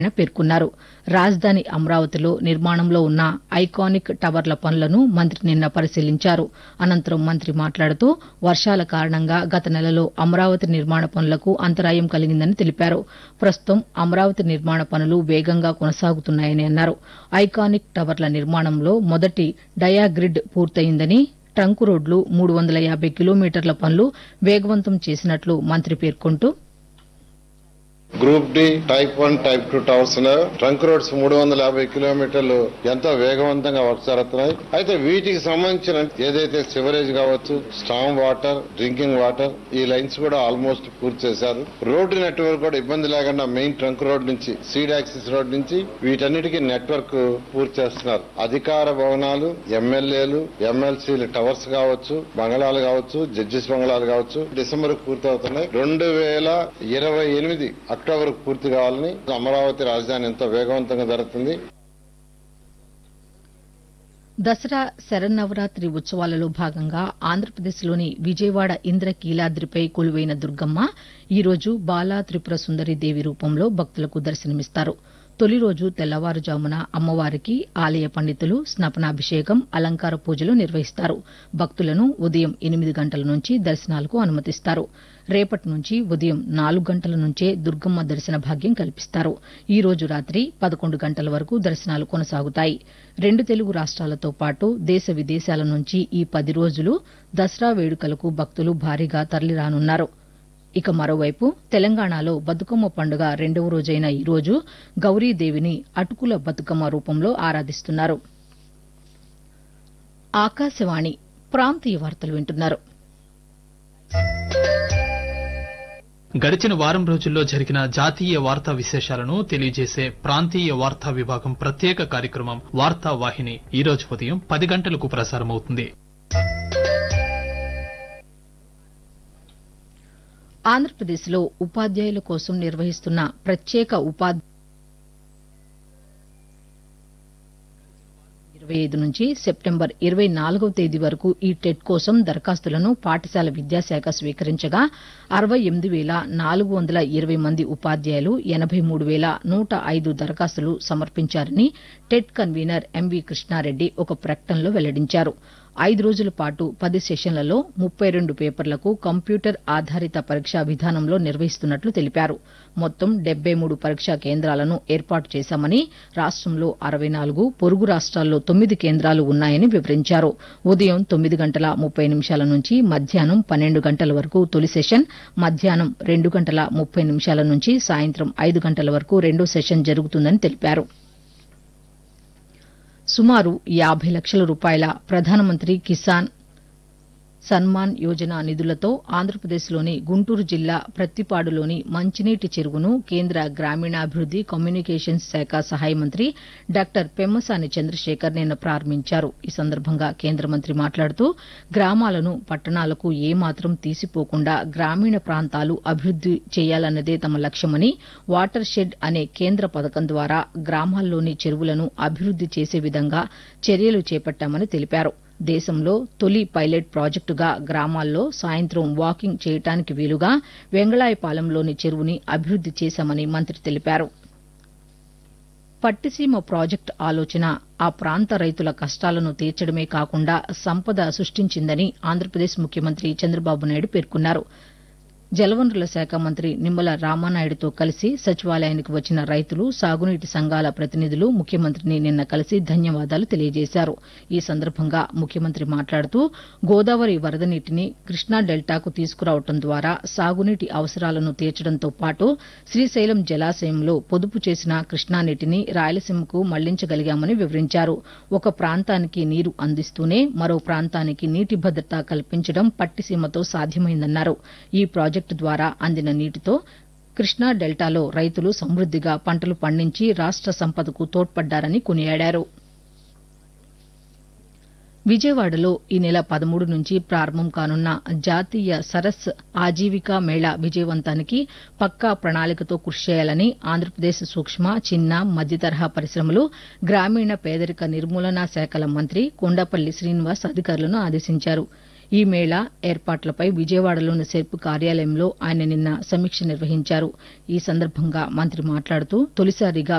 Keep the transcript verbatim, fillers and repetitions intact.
పేర్కొన్నారు. రాజధాని అమరావతిలో నిర్మాణంలో ఉన్న ఐకానిక్ టవర్ల పనులను మంత్రి నిన్న పరిశీలించారు. అనంతరం మంత్రి మాట్లాడుతూ వర్షాల కారణంగా గత నెలలో అమరావతి నిర్మాణ పనులకు అంతరాయం కలిగిందని తెలిపారు. ప్రస్తుతం అమరావతి నిర్మాణ పనులు వేగంగా కొనసాగుతున్నాయని అన్నారు. ఐకానిక్ టవర్ల నిర్మాణంలో మొదటి డయాగ్రిడ్ పూర్తయిందని, ట్రంక్ రోడ్లు మూడు వందల యాబై కిలోమీటర్ల పనులు వేగవంతం చేసినట్లు మంత్రి పేర్కొంటూ group D type one type two towers ఉన్నాయి. ట్రంక్ రోడ్స్ మూడు వందల యాభై కిలోమీటర్లు ఎంతో వేగవంతంగా వర్క్ జరుగుతున్నాయి. అయితే వీటికి సంబంధించిన ఏదైతే సివరేజ్ కావచ్చు, స్టామ్ వాటర్, డ్రింకింగ్ వాటర్, ఈ లైన్స్ కూడా ఆల్మోస్ట్ పూర్తి చేశారు. రోడ్డు నెట్వర్క్ కూడా ఇబ్బంది లేకుండా మెయిన్ ట్రంక్ రోడ్ నుంచి సీడ్ యాక్సిస్ రోడ్ నుంచి వీటన్నిటికీ నెట్వర్క్ పూర్తి చేస్తున్నారు. అధికార భవనాలు, ఎమ్మెల్యేలు, ఎమ్మెల్సీలు టవర్స్ కావచ్చు, బంగళాలు కావచ్చు, జడ్జిస్ బంగళాలు కావచ్చు డిసెంబర్ పూర్తి అవుతున్నాయి. రెండు వేల ఇరవై ఎనిమిది అక్టోబర్ పూర్తి కావాలని అమరావతి రాజధాని ఎంతో వేగవంతంగా జరుగుతుంది. దసరా శరన్నవరాత్రి ఉత్సవాలలో భాగంగా ఆంధ్రప్రదేశ్లోని విజయవాడ ఇంద్రకీలాద్రిపై కొలువైన దుర్గమ్మ ఈరోజు బాలా త్రిపుర సుందరి దేవి రూపంలో భక్తులకు దర్శనమిస్తారు. తొలి రోజు తెల్లవారుజామున అమ్మవారికి ఆలయ పండితులు స్నపనాభిషేకం, అలంకార పూజలు నిర్వహిస్తారు. భక్తులను ఉదయం ఎనిమిది గంటల నుంచి దర్శనాలకు అనుమతిస్తారు. రేపటి నుంచి ఉదయం నాలుగు గంటల నుంచే దుర్గమ్మ దర్శన భాగ్యం కల్పిస్తారు. ఈ రోజు రాత్రి పదకొండు గంటల వరకు దర్శనాలు కొనసాగుతాయి. రెండు తెలుగు రాష్ట్రాలతో పాటు దేశ విదేశాల నుంచి ఈ పది రోజులు దసరా వేడుకలకు భక్తులు భారీగా తరలిరానున్నారు. ఇక మరోవైపు తెలంగాణలో బతుకమ్మ పండుగ రెండవ రోజైన ఈ రోజు గౌరీదేవిని అటుకుల బతుకమ్మ రూపంలో ఆరాధిస్తున్నారు. ఆకాశవాణి ప్రాంతీయ వార్తలు వింటున్నారు. గడిచిన వారం రోజుల్లో జరిగిన జాతీయ వార్తా విశేషాలను తెలియజేసే ప్రాంతీయ వార్తా విభాగం ప్రత్యేక కార్యక్రమం వార్తా వాహిని ఈ రోజు ఉదయం పది గంటలకు ప్రసారమవుతుంది. ఆంధ్రప్రదేశ్లో ఉపాధ్యాయుల కోసం నిర్వహిస్తున్న ప్రత్యేక ఉపాధ్యాయ ఇరవై ఐదు నుంచి సెప్టెంబర్ ఇరవై నాలుగవ తేదీ వరకు ఈ టెట్ కోసం దరఖాస్తులను పాఠశాల విద్యాశాఖ స్వీకరించగా అరవై ఎనిమిది వేల నాలుగు వందల ఇరవై మంది ఉపాధ్యాయులు ఎనబై మూడు వేల నూట ఐదు దరఖాస్తులు సమర్పించారని టెట్ కన్వీనర్ ఎంవీ కృష్ణారెడ్డి ఒక ప్రకటనలో వెల్లడించారు. ఐదు రోజుల పాటు పది సెషన్లలో ముప్పై రెండు పేపర్లకు కంప్యూటర్ ఆధారిత పరీక్షా విధానంలో నిర్వహిస్తున్నట్లు తెలిపారు. మొత్తం డెబ్బై మూడు పరీక్షా కేంద్రాలను ఏర్పాటు చేశామని, రాష్టంలో అరవై నాలుగు, పొరుగు రాష్ట్రాల్లో తొమ్మిది కేంద్రాలు ఉన్నాయని వివరించారు. ఉదయం తొమ్మిది గంటల ముప్పై నిమిషాల నుంచి మధ్యాహ్నం పన్నెండు గంటల వరకు తొలి సెషన్, మధ్యాహ్నం రెండు గంటల ముప్పై నిమిషాల నుంచి సాయంత్రం ఐదు గంటల వరకు రెండో సెషన్ జరుగుతుందని తెలిపారు. సుమారు యాబై లక్షల రూపాయల ప్రధానమంత్రి కిసాన్ సన్మాన్ యోజన నిధులతో ఆంధ్రప్రదేశ్లోని గుంటూరు జిల్లా ప్రత్తిపాడులోని మంచినీటి చెరువును కేంద్ర గ్రామీణాభివృద్ది కమ్యూనికేషన్స్ శాఖ సహాయ మంత్రి డాక్టర్ పెమ్మసాని చంద్రశేఖర్ నిన్న ప్రారంభించారు. ఈ సందర్భంగా కేంద్ర మంత్రి మాట్లాడుతూ గ్రామాలను పట్టణాలకు ఏమాత్రం తీసిపోకుండా గ్రామీణ ప్రాంతాలు అభివృద్ది చేయాలన్నదే తమ లక్ష్యమని, వాటర్ షెడ్ అనే కేంద్ర పథకం ద్వారా గ్రామాల్లోని చెరువులను అభివృద్ది చేసే విధంగా చర్యలు చేపట్టామని తెలిపారు. దేశంలో తొలి పైలట్ ప్రాజెక్టుగా గ్రామాల్లో సాయంత్రం వాకింగ్ చేయడానికి వీలుగా వెంగళాయపాలెంలోని చెరువుని అభివృద్ది చేశామని మంత్రి తెలిపారు. పట్టిసీమ ప్రాజెక్టు ఆలోచన ఆ ప్రాంత రైతుల కష్టాలను తీర్చడమే కాకుండా సంపద సృష్టించిందని ఆంధ్రప్రదేశ్ ముఖ్యమంత్రి చంద్రబాబు నాయుడు పేర్కొన్నారు. జలవనరుల శాఖ మంత్రి నిమ్మల రామానాయుడుతో కలిసి సచివాలయానికి వచ్చిన రైతులు, సాగునీటి సంఘాల ప్రతినిధులు ముఖ్యమంత్రిని నిన్న కలిసి ధన్యవాదాలు తెలియజేశారు. ఈ సందర్భంగా ముఖ్యమంత్రి మాట్లాడుతూ గోదావరి వరద నీటిని కృష్ణా డెల్టాకు తీసుకురావడం ద్వారా సాగునీటి అవసరాలను తీర్చడంతో పాటు శ్రీశైలం జలాశయంలో పొదుపు చేసిన కృష్ణా నీటిని రాయలసీమకు మళ్లించగలిగామని వివరించారు. ఒక ప్రాంతానికి నీరు అందిస్తూనే మరో ప్రాంతానికి నీటి భద్రత కల్పించడం పట్టిసీమతో సాధ్యమైందన్నారు. ఈ ప్రాజెక్టు ద్వారా అందిన నీటితో కృష్ణా డెల్టాలో రైతులు సమృద్దిగా పంటలు పండించి రాష్ట సంపదకు తోడ్పడ్డారని కొనియాడారు. విజయవాడలో ఈ నెల పదమూడు నుంచి ప్రారంభం కానున్న జాతీయ సరస్ ఆజీవికా మేళా విజయవంతానికి పక్కా ప్రణాళికతో కృషి చేయాలని ఆంధ్రప్రదేశ్ సూక్ష్మ, చిన్న, మధ్యతరహా పరిశ్రమలు, గ్రామీణ పేదరిక నిర్మూలనా శాఖల మంత్రి కొండపల్లి శ్రీనివాస్ అధికారులను ఆదేశించారు. ఈ మేళా ఏర్పాట్లపై విజయవాడలోని సెర్ప్ కార్యాలయంలో ఆయన నిన్న సమీక్ష నిర్వహించారు. ఈ సందర్భంగా మంత్రి మాట్లాడుతూ తొలిసారిగా